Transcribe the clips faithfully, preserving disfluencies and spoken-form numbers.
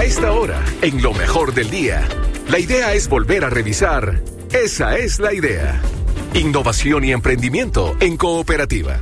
A esta hora, en lo mejor del día, la idea es volver a revisar. Esa es la idea. Innovación y emprendimiento en cooperativa.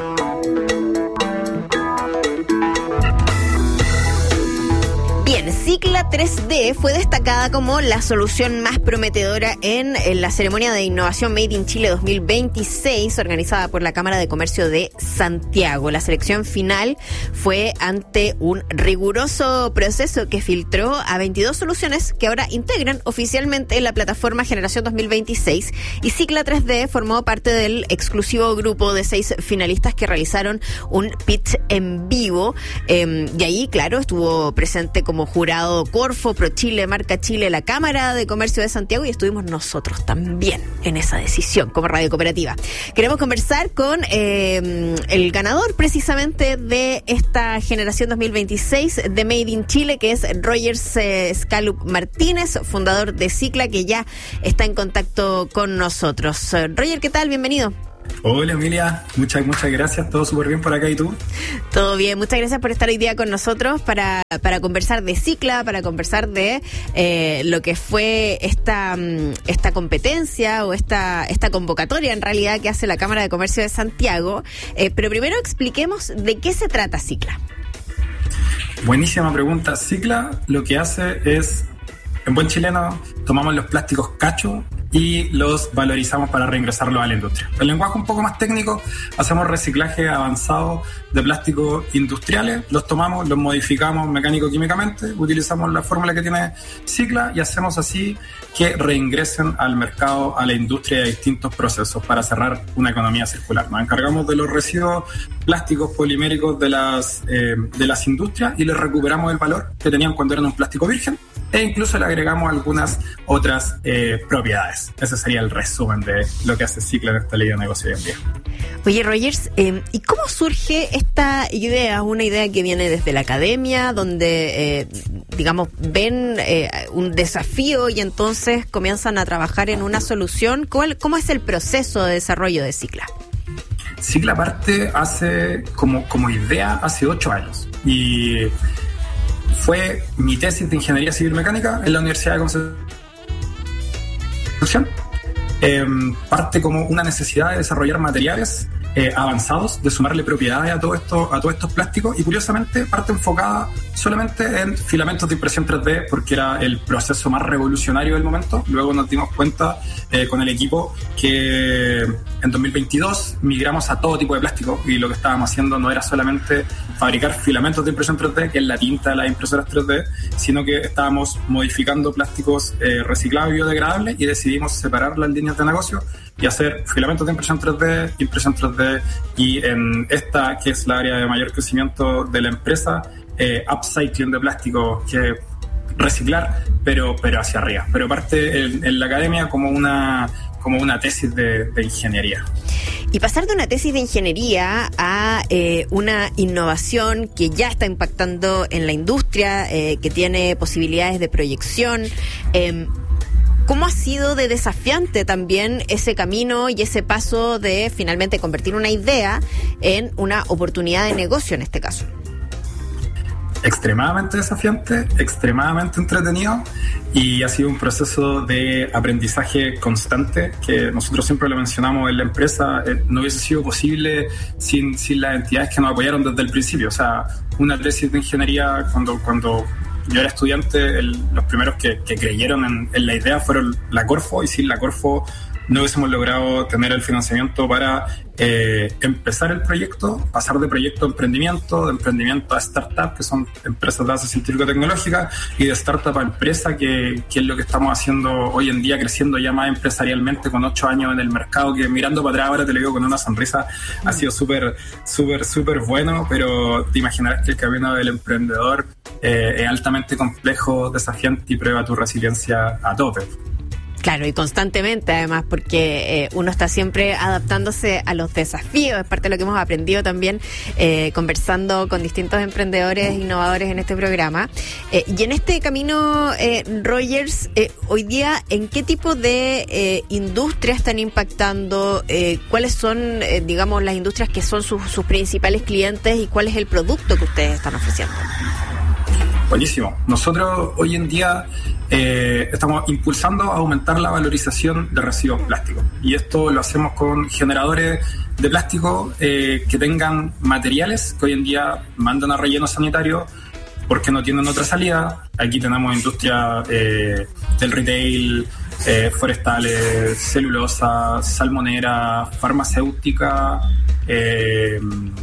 Bien, Cicla tres D fue destacada como la solución más prometedora en, en la ceremonia de innovación Made in Chile dos mil veintiséis, organizada por la Cámara de Comercio de Santiago. La selección final fue ante un riguroso proceso que filtró a veintidós soluciones que ahora integran oficialmente la plataforma Generación dos mil veintiséis, y Cicla tres D formó parte del exclusivo grupo de seis finalistas que realizaron un pitch en vivo, eh, y ahí, claro, estuvo presente como jurado Corfo, ProChile, Marca Chile, la Cámara de Comercio de Santiago, y estuvimos nosotros también en esa decisión como Radio Cooperativa. Queremos conversar con eh, el ganador precisamente de esta Generación dos mil veintiséis de Made in Chile, que es Rogers eh, Scalup Martínez, fundador de Cicla, que ya está en contacto con nosotros. Eh, Roger, ¿qué tal? Bienvenido. Hola Emilia, muchas muchas gracias, todo súper bien por acá, ¿y tú? Todo bien, muchas gracias por estar hoy día con nosotros para, para conversar de Cicla, para conversar de eh, lo que fue esta, esta competencia o esta, esta convocatoria en realidad que hace la Cámara de Comercio de Santiago, eh, pero primero expliquemos de qué se trata Cicla. Buenísima pregunta. Cicla lo que hace es, en buen chileno, tomamos los plásticos cacho y los valorizamos para reingresarlos a la industria. El lenguaje un poco más técnico, hacemos reciclaje avanzado de plásticos industriales, los tomamos, los modificamos mecánico-químicamente, utilizamos la fórmula que tiene Cicla y hacemos así que reingresen al mercado, a la industria, a distintos procesos para cerrar una economía circular. Nos encargamos de los residuos plásticos poliméricos de las, eh, de las industrias y les recuperamos el valor que tenían cuando eran un plástico virgen, e incluso le agregamos algunas otras eh, propiedades. Ese sería el resumen de lo que hace Cicla en esta ley de negocio hoy en día. Oye, Rogers, eh, ¿y cómo surge esta idea? Una idea que viene desde la academia, donde, eh, digamos, ven eh, un desafío y entonces comienzan a trabajar en una solución. ¿Cuál, cómo es el proceso de desarrollo de Cicla? Cicla parte hace, como, como idea, hace ocho años. Y fue mi tesis de Ingeniería Civil Mecánica en la Universidad de Concepción. Eh, parte como una necesidad de desarrollar materiales eh, avanzados, de sumarle propiedades a todo esto, a todos estos plásticos, y curiosamente parte enfocada solamente en filamentos de impresión tres D porque era el proceso más revolucionario del momento. Luego nos dimos cuenta eh, con el equipo que en dos mil veintidós migramos a todo tipo de plástico y lo que estábamos haciendo no era solamente fabricar filamentos de impresión tres D, que es la tinta de las impresoras tres D, sino que estábamos modificando plásticos eh, reciclados y biodegradables, y decidimos separar las líneas de negocio y hacer filamentos de impresión tres D, impresión tres D, y en esta, que es la área de mayor crecimiento de la empresa, eh, upcycling de plástico, que reciclar, pero, pero hacia arriba. Pero parte en, en la academia como una, como una tesis de, de ingeniería. Y pasar de una tesis de ingeniería a eh, una innovación que ya está impactando en la industria, eh, que tiene posibilidades de proyección, eh, ¿cómo ha sido de desafiante también ese camino y ese paso de finalmente convertir una idea en una oportunidad de negocio en este caso? Extremadamente desafiante, extremadamente entretenido, y ha sido un proceso de aprendizaje constante que nosotros siempre lo mencionamos en la empresa. Eh, no hubiese sido posible sin, sin las entidades que nos apoyaron desde el principio. O sea, una tesis de ingeniería, cuando, cuando yo era estudiante, el, los primeros que, que creyeron en, en la idea fueron la Corfo, y sin la Corfo no hubiésemos logrado tener el financiamiento para eh, empezar el proyecto, pasar de proyecto a emprendimiento, de emprendimiento a startup, que son empresas de base científico-tecnológica, y de startup a empresa, que, que es lo que estamos haciendo hoy en día, creciendo ya más empresarialmente, con ocho años en el mercado, que mirando para atrás ahora te lo digo con una sonrisa, ha sido súper, súper, súper bueno, pero te imaginarás que el camino del emprendedor eh, es altamente complejo, desafiante, y prueba tu resiliencia a tope. Claro, y constantemente además, porque eh, uno está siempre adaptándose a los desafíos, es parte de lo que hemos aprendido también eh, conversando con distintos emprendedores innovadores en este programa. Eh, y en este camino, eh, Rogers, eh, hoy día, ¿en qué tipo de eh, industrias están impactando? Eh, ¿Cuáles son, eh, digamos, las industrias que son sus, sus principales clientes, y cuál es el producto que ustedes están ofreciendo? Buenísimo. Nosotros hoy en día eh, estamos impulsando a aumentar la valorización de residuos plásticos. Y esto lo hacemos con generadores de plástico eh, que tengan materiales que hoy en día mandan a relleno sanitario porque no tienen otra salida. Aquí tenemos industria eh, del retail, eh, forestales, celulosa, salmonera, farmacéutica, eh,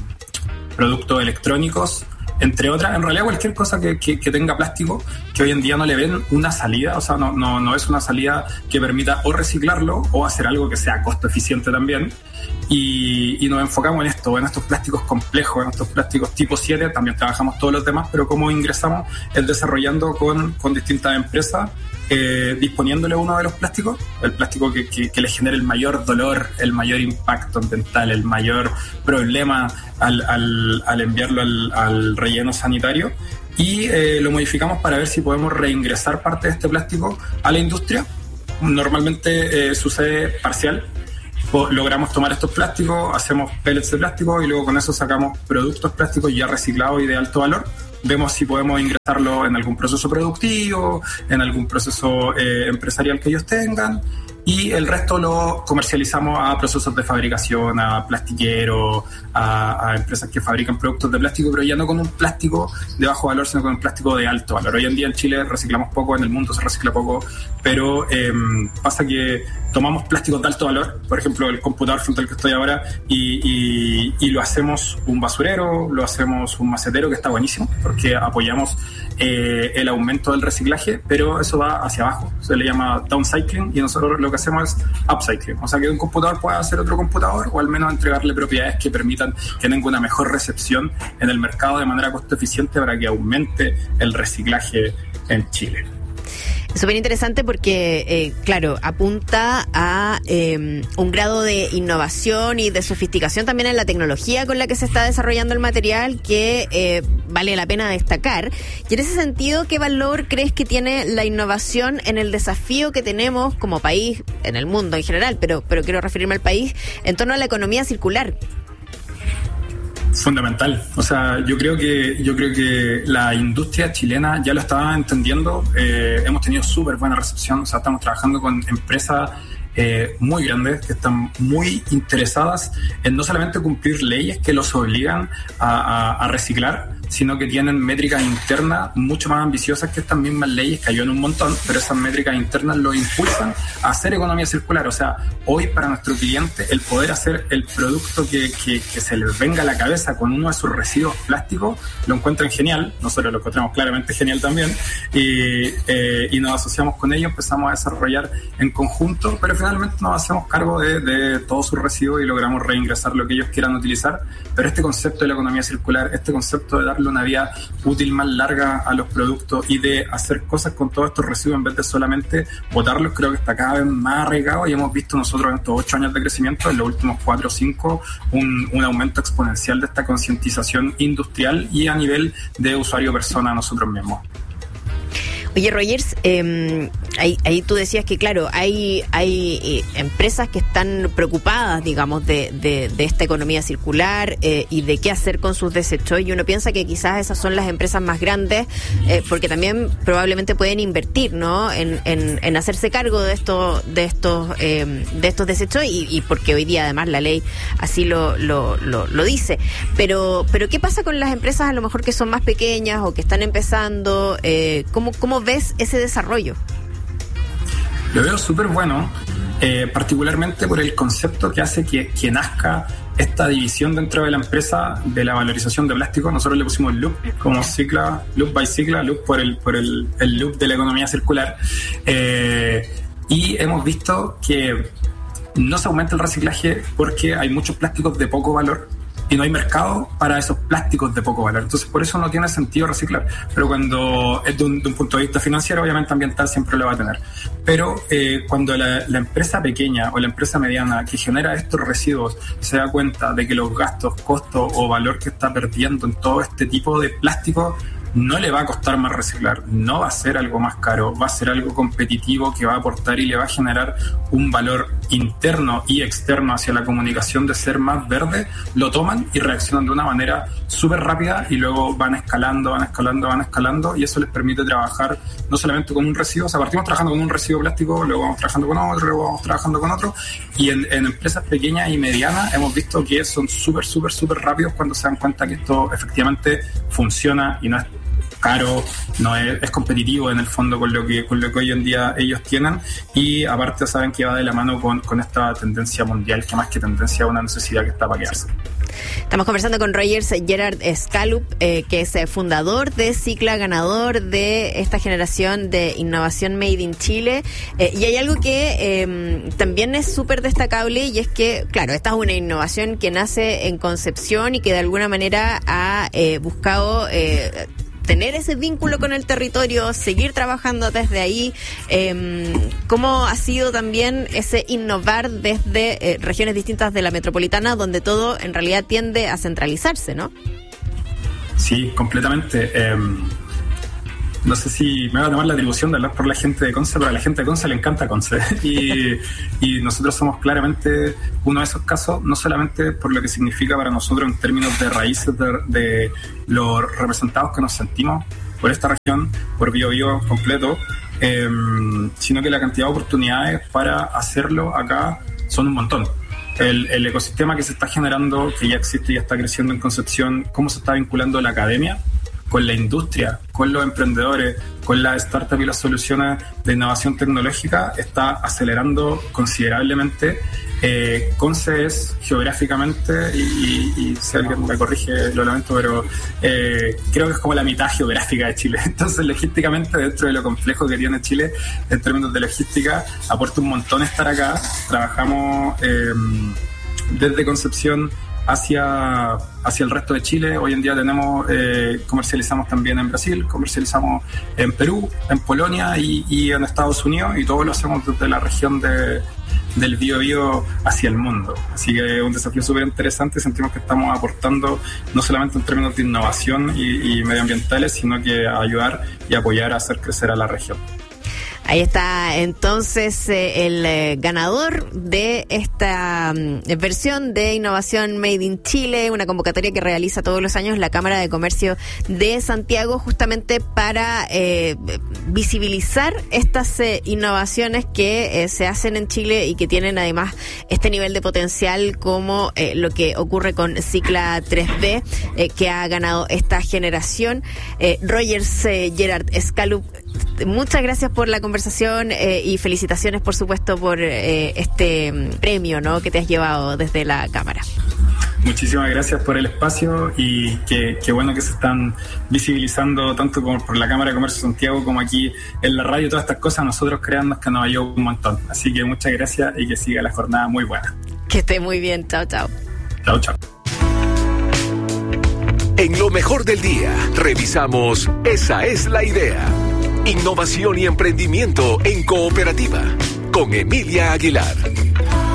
productos electrónicos, entre otras. En realidad cualquier cosa que, que, que tenga plástico, que hoy en día no le ven una salida, o sea, no, no, no es una salida que permita o reciclarlo o hacer algo que sea costo eficiente también. Y, y nos enfocamos en esto, en estos plásticos complejos, en estos plásticos tipo siete, también trabajamos todos los demás, pero cómo ingresamos es desarrollando con, con distintas empresas, eh, disponiéndole uno de los plásticos, el plástico que, que, que le genere el mayor dolor, el mayor impacto ambiental, el mayor problema al, al, al enviarlo al, al relleno sanitario, y eh, lo modificamos para ver si podemos reingresar parte de este plástico a la industria. Normalmente eh, sucede parcial. Logramos tomar estos plásticos, hacemos pellets de plástico y luego con eso sacamos productos plásticos ya reciclados y de alto valor. Vemos si podemos ingresarlo en algún proceso productivo, en algún proceso eh, empresarial que ellos tengan, y el resto lo comercializamos a procesos de fabricación, a plastiqueros, a, a empresas que fabrican productos de plástico, pero ya no con un plástico de bajo valor, sino con un plástico de alto valor. Hoy en día en Chile reciclamos poco, en el mundo se recicla poco, pero eh, pasa que tomamos plásticos de alto valor, por ejemplo el computador frente al que estoy ahora, y, y, y lo hacemos un basurero, lo hacemos un macetero, que está buenísimo, porque apoyamos eh, el aumento del reciclaje, pero eso va hacia abajo, se le llama downcycling, y nosotros lo que hacemos es upcycling, o sea que un computador pueda hacer otro computador, o al menos entregarle propiedades que permitan que tenga una mejor recepción en el mercado de manera costo eficiente para que aumente el reciclaje en Chile. Es súper interesante porque, eh, claro, apunta a eh, un grado de innovación y de sofisticación también en la tecnología con la que se está desarrollando el material que eh, vale la pena destacar. Y en ese sentido, ¿qué valor crees que tiene la innovación en el desafío que tenemos como país, en el mundo en general, pero, pero quiero referirme al país, en torno a la economía circular? Fundamental. O sea, yo creo que yo creo que la industria chilena ya lo estaba entendiendo. Eh, hemos tenido súper buena recepción. O sea, estamos trabajando con empresas eh, muy grandes que están muy interesadas en no solamente cumplir leyes que los obligan a, a, a reciclar, sino que tienen métricas internas mucho más ambiciosas que estas mismas leyes, que ayudan un montón, pero esas métricas internas lo impulsan a hacer economía circular. O sea, hoy para nuestro cliente el poder hacer el producto que, que, que se les venga a la cabeza con uno de sus residuos plásticos, lo encuentran genial, nosotros lo encontramos claramente genial también, y, eh, y nos asociamos con ellos, empezamos a desarrollar en conjunto, pero finalmente nos hacemos cargo de, de todos sus residuos y logramos reingresar lo que ellos quieran utilizar. Pero este concepto de la economía circular, este concepto de dar una vía útil más larga a los productos y de hacer cosas con todos estos residuos en vez de solamente botarlos, creo que está cada vez más arraigado, y hemos visto nosotros en estos ocho años de crecimiento, en los últimos cuatro o cinco, un, un aumento exponencial de esta concientización industrial y a nivel de usuario-persona nosotros mismos. Oye, Rogers, eh, ahí, ahí tú decías que, claro, hay hay eh, empresas que están preocupadas, digamos, de, de, de esta economía circular eh, y de qué hacer con sus desechos, y uno piensa que quizás esas son las empresas más grandes, eh, porque también probablemente pueden invertir, ¿no?, en, en, en hacerse cargo de estos de estos eh, de estos desechos, y, y porque hoy día además la ley así lo lo, lo, lo dice. Pero pero ¿qué pasa con las empresas a lo mejor que son más pequeñas o que están empezando? Eh, ¿cómo, cómo ves ese desarrollo? Lo veo súper bueno, eh, particularmente por el concepto que hace que, que nazca esta división dentro de la empresa de la valorización de plástico. Nosotros le pusimos Loop como Cicla, Loop by Cicla, Loop por el, por el, el loop de la economía circular. Eh, y hemos visto que no se aumenta el reciclaje porque hay muchos plásticos de poco valor y no hay mercado para esos plásticos de poco valor. Entonces, por eso no tiene sentido reciclar. Pero cuando es de un, de un punto de vista financiero, obviamente ambiental siempre lo va a tener. Pero eh, cuando la, la empresa pequeña o la empresa mediana que genera estos residuos se da cuenta de que los gastos, costos o valor que está perdiendo en todo este tipo de plástico no le va a costar más reciclar, no va a ser algo más caro, va a ser algo competitivo que va a aportar y le va a generar un valor interno y externo hacia la comunicación de ser más verde, lo toman y reaccionan de una manera súper rápida y luego van escalando, van escalando, van escalando y eso les permite trabajar no solamente con un residuo, o sea, partimos trabajando con un residuo plástico, luego vamos trabajando con otro, luego vamos trabajando con otro y en, en empresas pequeñas y medianas hemos visto que son súper, súper, súper rápidos cuando se dan cuenta que esto efectivamente funciona y no es caro, no es, es competitivo en el fondo con lo que con lo que hoy en día ellos tienen y aparte saben que va de la mano con, con esta tendencia mundial que más que tendencia es una necesidad que está para quedarse. Estamos conversando con Roger Gerard Scalup, eh, que es fundador de Cicla, ganador de esta generación de innovación Made in Chile. Eh, y hay algo que eh, también es súper destacable y es que, claro, esta es una innovación que nace en Concepción y que de alguna manera ha eh, buscado Eh, tener ese vínculo con el territorio, seguir trabajando desde ahí. Eh, ¿Cómo ha sido también ese innovar desde eh, regiones distintas de la metropolitana, donde todo en realidad tiende a centralizarse, ¿no? Sí, completamente. Eh, no sé si me va a tomar la atribución de hablar por la gente de Conce, pero a la gente de Conce le encanta Conce. Y, y nosotros somos claramente uno de esos casos, no solamente por lo que significa para nosotros en términos de raíces de, de los representados que nos sentimos por esta región, por Bío Bío completo, eh, sino que la cantidad de oportunidades para hacerlo acá son un montón. El, el ecosistema que se está generando, que ya existe y ya está creciendo en Concepción, cómo se está vinculando la academia con la industria, con los emprendedores, con las startups y las soluciones de innovación tecnológica, está acelerando considerablemente. Eh, Conce es geográficamente, y, y, y si alguien me corrige, lo lamento, pero eh, creo que es como la mitad geográfica de Chile. Entonces, logísticamente, dentro de lo complejo que tiene Chile, en términos de logística, aporta un montón estar acá. Trabajamos eh, desde Concepción hacia, hacia el resto de Chile. Hoy en día tenemos, eh, comercializamos también en Brasil, comercializamos en Perú, en Polonia y, y en Estados Unidos, y todo lo hacemos desde la región de, del Bío Bío hacia el mundo. Así que es un desafío súper interesante. Sentimos que estamos aportando no solamente en términos de innovación y, y medioambientales, sino que a ayudar y apoyar a hacer crecer a la región. Ahí está entonces eh, el eh, ganador de esta um, versión de Innovación Made in Chile, una convocatoria que realiza todos los años la Cámara de Comercio de Santiago, justamente para eh, visibilizar estas eh, innovaciones que eh, se hacen en Chile y que tienen además este nivel de potencial, como eh, lo que ocurre con Cicla tres D, eh, que ha ganado esta generación. Eh, Roger eh, Gerard Scalup, muchas gracias por la conversación eh, y felicitaciones, por supuesto, por eh, este premio, ¿no?, que te has llevado desde la Cámara. Muchísimas gracias por el espacio y qué que bueno que se están visibilizando tanto por, por la Cámara de Comercio de Santiago como aquí en la radio. Todas estas cosas nosotros creamos que nos ayuda un montón. Así que muchas gracias y que siga la jornada muy buena. Que esté muy bien. Chao, chao. Chao, chao. En lo mejor del día, revisamos Esa es la idea. Innovación y emprendimiento en cooperativa. Con Emilia Aguilar.